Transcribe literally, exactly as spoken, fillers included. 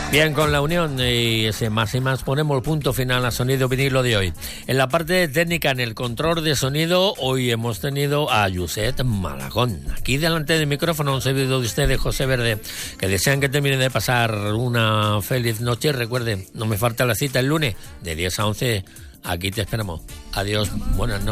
Bien, con la unión y ese más y más ponemos el punto final a Sonido Vinilo de hoy. En la parte técnica, en el control de sonido, hoy hemos tenido a Yuset Malagón. Aquí delante del micrófono, un servidor de ustedes, José Verde, que desean que termine de pasar una feliz noche. Recuerden, no me falta la cita el lunes de diez a once. Aquí te esperamos. Adiós, buenas noches.